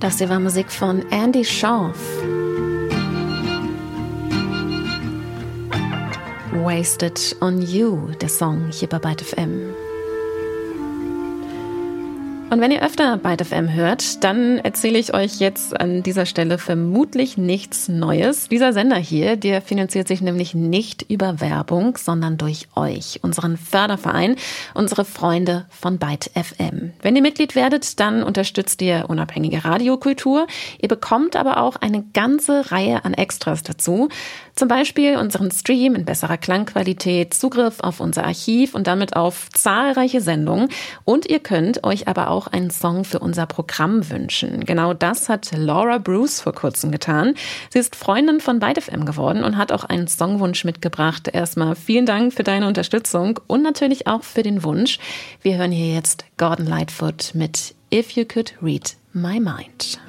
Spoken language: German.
Das hier war Musik von Andy Shauf. Wasted on You, der Song hier bei Byte FM. Und wenn ihr öfter Byte FM hört, dann erzähle ich euch jetzt an dieser Stelle vermutlich nichts Neues. Dieser Sender hier, der finanziert sich nämlich nicht über Werbung, sondern durch euch, unseren Förderverein, unsere Freunde von Byte FM. Wenn ihr Mitglied werdet, dann unterstützt ihr unabhängige Radiokultur. Ihr bekommt aber auch eine ganze Reihe an Extras dazu. Zum Beispiel unseren Stream in besserer Klangqualität, Zugriff auf unser Archiv und damit auf zahlreiche Sendungen. Und ihr könnt euch aber auch einen Song für unser Programm wünschen. Genau das hat Laura Bruce vor kurzem getan. Sie ist Freundin von Byte FM geworden und hat auch einen Songwunsch mitgebracht. Erstmal vielen Dank für deine Unterstützung und natürlich auch für den Wunsch. Wir hören hier jetzt Gordon Lightfoot mit If You Could Read My Mind.